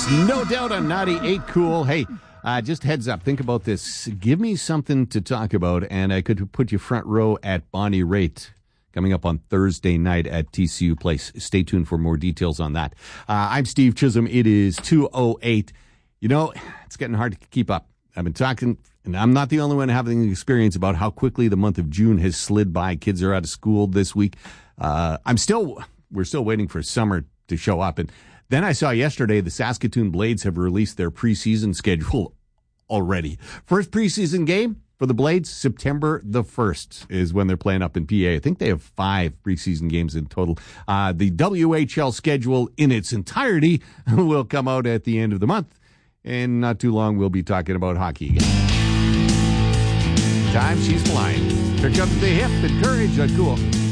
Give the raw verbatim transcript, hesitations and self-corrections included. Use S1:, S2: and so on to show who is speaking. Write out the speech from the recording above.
S1: No Doubt on ninety-eight Cool. Hey, uh, just heads up. Think about this. Give me something to talk about, and I could put you front row at Bonnie Raitt coming up on Thursday night at T C U Place. Stay tuned for more details on that. Uh, I'm Steve Chisholm. It is two oh eight. You know, it's getting hard to keep up. I've been talking, and I'm not the only one having an experience about how quickly the month of June has slid by. Kids are out of school this week. Uh, I'm still, we're still waiting for summer to show up. And then I saw yesterday the Saskatoon Blades have released their preseason schedule already. First preseason game for the Blades, September the first is when they're playing up in P A. I think they have five preseason games in total. Uh, the W H L schedule in its entirety will come out at the end of the month. And not too long, we'll be talking about hockey again. Time she's flying. Here comes the hip and courage on Cool.